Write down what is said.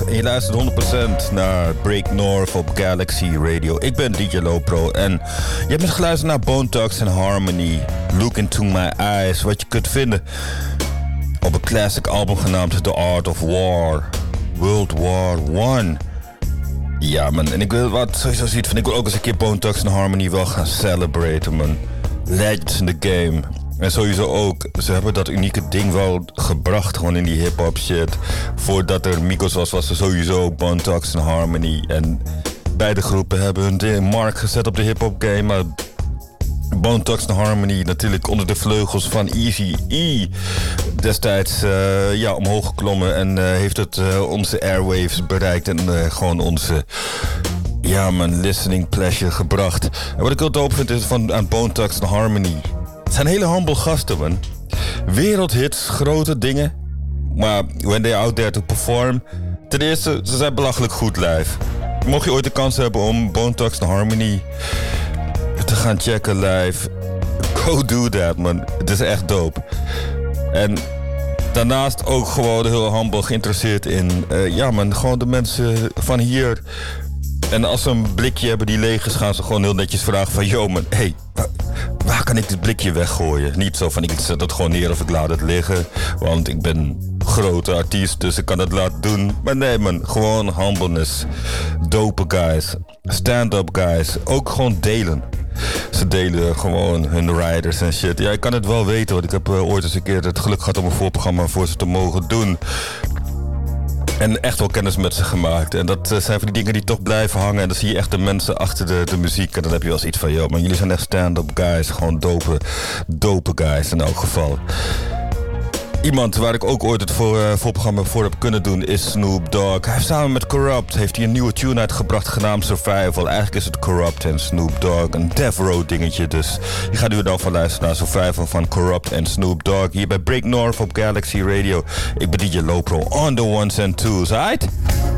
En je luistert 100% naar Break North op Galaxy Radio. Ik ben DJ Lopro en je hebt net geluisterd naar Bone Thugs and Harmony, Look Into My Eyes. Wat je kunt vinden op een classic album genaamd The Art of War, World War I. Ja man, en ik wil wat sowieso ziet van, ik wil ook eens een keer Bone Thugs and Harmony wel gaan celebraten man. Legends in the game. En sowieso ook, ze hebben dat unieke ding wel gebracht gewoon in die hip-hop shit. Voordat er Migos was er sowieso Bone Thugs and Harmony. En beide groepen hebben hun mark gezet op de hip-hop game. Maar Bone Thugs and Harmony natuurlijk onder de vleugels van Eazy-E destijds omhoog geklommen. En heeft het onze airwaves bereikt en gewoon onze... Ja man, listening pleasure gebracht. En wat ik heel dope vind is aan Bone Thugs and Harmony. Het zijn hele humble gasten, man. Wereldhits, grote dingen. Maar when they out there to perform... Ten eerste, ze zijn belachelijk goed live. Mocht je ooit de kans hebben om Bone Thugs and Harmony te gaan checken live... Go do that, man. Het is echt dope. En daarnaast ook gewoon heel humble geïnteresseerd in... gewoon de mensen van hier... En als ze een blikje hebben die leeg is, gaan ze gewoon heel netjes vragen van... Yo man, hey, waar kan ik dit blikje weggooien? Niet zo van, ik zet het gewoon neer of ik laat het liggen. Want ik ben grote artiest, dus ik kan het laten doen. Maar nee man, gewoon humbleness. Dope guys, stand-up guys. Ook gewoon delen. Ze delen gewoon hun riders en shit. Ja, ik kan het wel weten, want ik heb ooit eens een keer het geluk gehad om een voorprogramma voor ze te mogen doen. En echt wel kennis met ze gemaakt. En dat zijn van die dingen die toch blijven hangen. En dan zie je echt de mensen achter de muziek. En dan heb je wel eens iets van... Yo, maar jullie zijn echt stand-up guys. Gewoon dope guys in elk geval. Iemand waar ik ook ooit het voorprogramma voor heb kunnen doen is Snoop Dogg. Hij heeft samen met Corrupt heeft hij een nieuwe tune uitgebracht genaamd Survival. Eigenlijk is het Corrupt en Snoop Dogg. Een Death Row dingetje. Dus je gaat nu dan van luisteren naar Survival van Corrupt en Snoop Dogg. Hier bij Break North op Galaxy Radio. Ik ben DJ Lopro on the ones and twos, right?